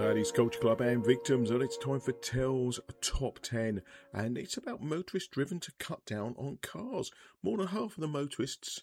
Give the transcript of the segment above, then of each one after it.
That is Culture Club and Victims, and it's time for Tell's Top 10, and it's about motorists driven to cut down on cars. More than half of the motorists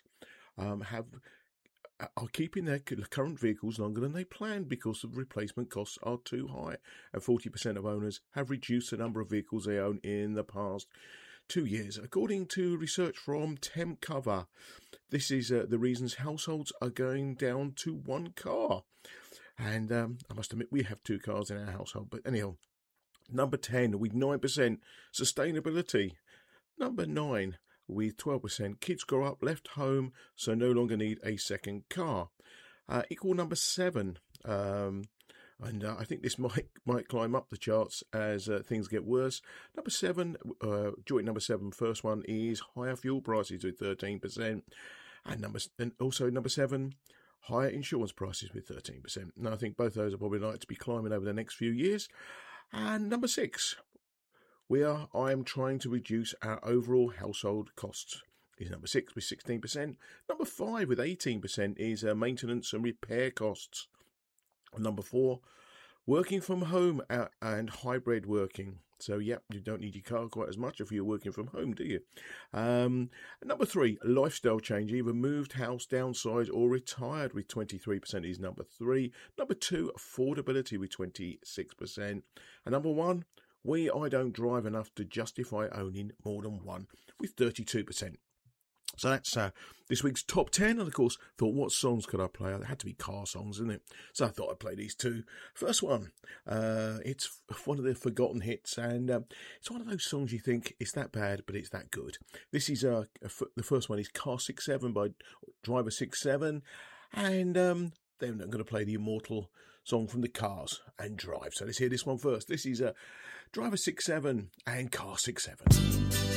are keeping their current vehicles longer than they planned because the replacement costs are too high, and 40% of owners have reduced the number of vehicles they own in the past 2 years. According to research from Temp Cover, this is the reasons households are going down to one car. And I must admit, we have 2 cars in our household. But anyhow, number 10 with 9%, sustainability. Number 9 with 12%, kids grow up left home, so no longer need a second car. Equal number 7, and I think this might climb up the charts as things get worse. Number 7, joint number 7, first one is higher fuel prices with 13%, and also number 7. Higher insurance prices with 13%. Now, I think both those are probably likely to be climbing over the next few years. And number 6, I am trying to reduce our overall household costs. Is number 6 with 16%. Number 5 with 18% is maintenance and repair costs. And number 4, working from home and hybrid working. So, yeah, you don't need your car quite as much if you're working from home, do you? Number 3, lifestyle change. Either moved house, downsized, or retired with 23% is number 3. Number 2, affordability with 26%. And number 1, I don't drive enough to justify owning more than one with 32%. So that's this week's top 10. And of course, thought, what songs could I play? It had to be car songs, isn't it? So I thought I'd play these 2. First one, it's one of the forgotten hits. And it's one of those songs you think, it's that bad, but it's that good. This is, the first one is Car 67 by Driver 67. And then I'm going to play the immortal song from the Cars and Drive. So let's hear this one first. This is Driver 67 and Car 67.